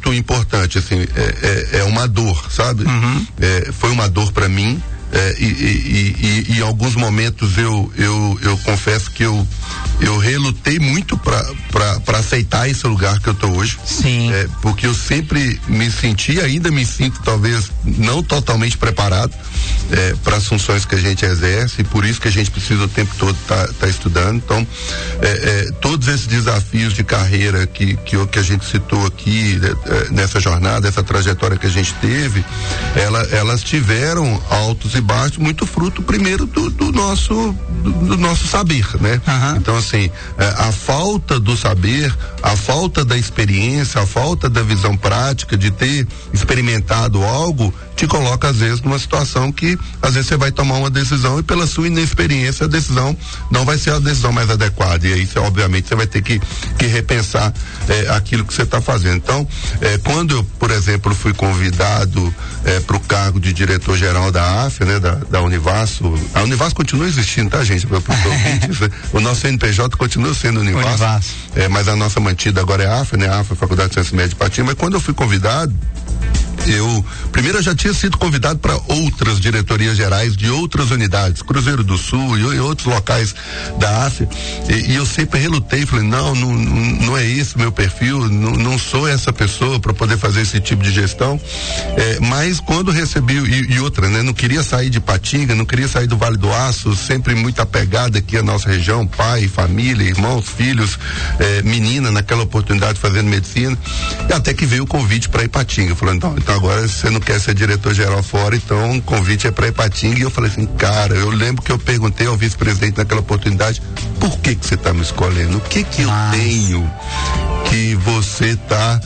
muito importante, assim, é uma dor, sabe? Foi uma dor para mim. E em alguns momentos eu confesso que eu relutei muito para aceitar esse lugar que eu tô hoje. Sim. Porque eu sempre me senti, ainda me sinto talvez não totalmente preparado para as funções que a gente exerce, e por isso que a gente precisa o tempo todo tá estudando. Então, todos esses desafios de carreira que a gente citou aqui, nessa jornada, essa trajetória que a gente teve, elas tiveram altos e baixos, muito fruto primeiro do nosso saber, né? Então, assim, a falta do saber, a falta da experiência, a falta da visão prática de ter experimentado algo, te coloca às vezes numa situação que às vezes você vai tomar uma decisão e pela sua inexperiência a decisão não vai ser a decisão mais adequada, e aí obviamente você vai ter que repensar aquilo que você está fazendo. Então, quando eu, por exemplo, fui convidado para o cargo de diretor-geral da AFIA, né, da Univasso, a Univasso continua existindo, tá, gente? O nosso CNPJ continua sendo Univasso, mas a nossa mantida agora é a AFIA, né? A AFIA, Faculdade de Ciências Médicas de Patinga. Mas quando eu fui convidado, primeiro eu já tinha sido convidado para outras diretorias gerais de outras unidades, Cruzeiro do Sul e outros locais da AFIA, e eu sempre relutei, falei, não é esse meu perfil, não sou essa pessoa para poder fazer esse tipo de gestão, mas quando recebi, e outra, né, não queria sair de Patinga, não queria sair do Vale do Aço, sempre muito apegado aqui à nossa região, pai, família, irmãos, filhos, menina naquela oportunidade fazendo medicina, e até que veio o convite para Ipatinga, falando, então agora você não quer ser diretor-geral fora, então o convite é para Ipatinga. E eu falei assim, cara, eu lembro que eu perguntei ao vice-presidente naquela oportunidade, por que você tá me escolhendo? O que eu tenho que você tá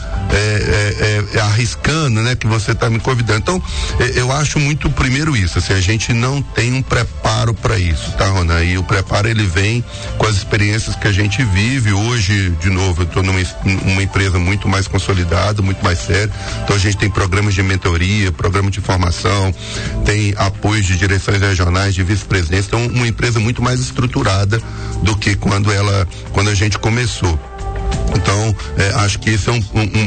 arriscando, né? Que você tá me convidando. Então, eu acho muito, primeiro isso, assim, a gente não tem um preparo para isso, tá, Ronan? E o preparo, ele vem com as experiências que a gente vive. Hoje, de novo, eu tô numa empresa muito mais consolidada, muito mais séria, então a gente tem programas de mentoria, programa de formação, tem apoios de direções regionais, de vice-presidência, então uma empresa muito mais estruturada do que quando a gente começou. Então, acho que esse é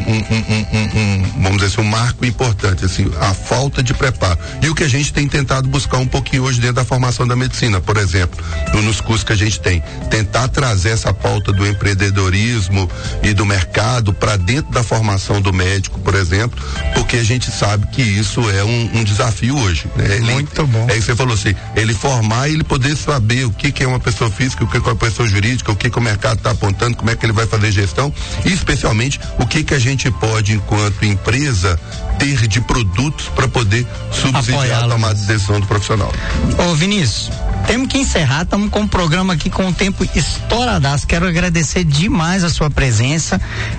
vamos dizer assim, um marco importante, assim, a falta de preparo. E o que a gente tem tentado buscar um pouquinho hoje dentro da formação da medicina, por exemplo, nos cursos que a gente tem, tentar trazer essa pauta do empreendedorismo e do mercado para dentro da formação do médico, por exemplo, porque a gente sabe que isso é um desafio hoje, né? Muito bom. É isso que você falou, assim, ele formar e ele poder saber o que é uma pessoa física, o que é uma pessoa jurídica, o que o mercado está apontando, como é que ele vai fazer gestão, e especialmente o que a gente pode, enquanto empresa, ter de produtos para poder subsidiar a tomada de decisão do profissional. Ô Vinícius, temos que encerrar, estamos com o programa aqui com o tempo estouradaço. Quero agradecer demais a sua presença.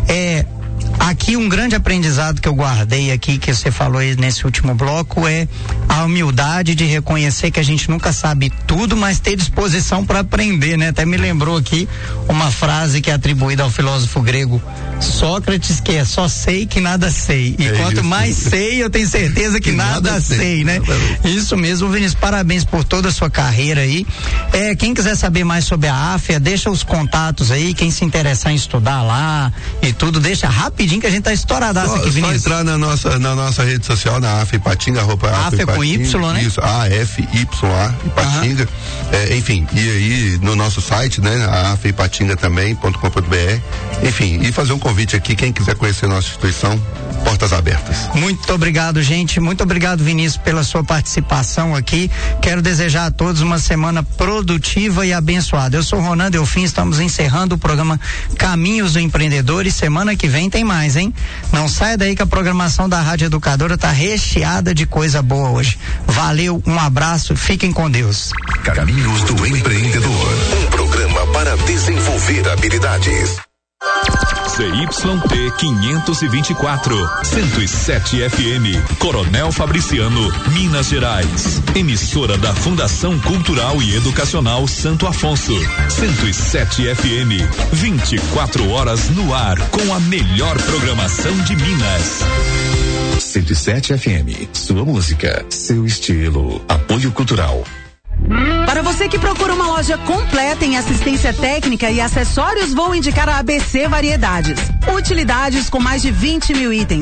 Aqui um grande aprendizado que eu guardei aqui, que você falou aí nesse último bloco, é a humildade de reconhecer que a gente nunca sabe tudo, mas ter disposição para aprender, né? Até me lembrou aqui uma frase que é atribuída ao filósofo grego Sócrates, que é: só sei que nada sei, e quanto isso. Mais sei, eu tenho certeza que nada sei, né? Isso mesmo, Vinícius, parabéns por toda a sua carreira aí. Quem quiser saber mais sobre a AFIA, deixa os contatos aí, quem se interessar em estudar lá e tudo, deixa rapidinho que a gente tá estouradaço aqui, Vinícius. Só entrar na nossa rede social, na AFIA Ipatinga, AFIA com Y, né? Isso, AFYA Ipatinga. Enfim, e aí no nosso site, né? A afiaipatinga também.com.br. Enfim, e fazer um convite aqui, quem quiser conhecer nossa instituição, portas abertas. Muito obrigado, gente. Muito obrigado, Vinícius, pela sua participação aqui. Quero desejar a todos uma semana produtiva e abençoada. Eu sou Ronan Delfim, estamos encerrando o programa Caminhos do Empreendedor, e semana que vem tem mais, hein? Não saia daí que a programação da Rádio Educadora tá recheada de coisa boa hoje. Valeu, um abraço, fiquem com Deus. Caminhos do Empreendedor, um programa para desenvolver habilidades. CYT 524, 107 FM, Coronel Fabriciano, Minas Gerais. Emissora da Fundação Cultural e Educacional Santo Afonso. 107 FM, 24 horas no ar, com a melhor programação de Minas. 107 FM, sua música, seu estilo. Apoio Cultural. Para você que procura uma loja completa em assistência técnica e acessórios, vou indicar a ABC Variedades. Utilidades com mais de 20 mil itens.